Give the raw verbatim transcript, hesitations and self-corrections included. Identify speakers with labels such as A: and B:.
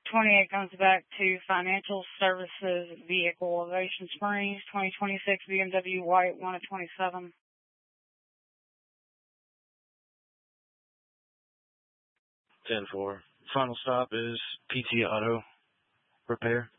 A: twenty-eight comes back to Financial Services Vehicle, Ovation Springs, twenty twenty-six B M W White, one of twenty-seven.
B: ten four. Final stop is P T Auto Repair.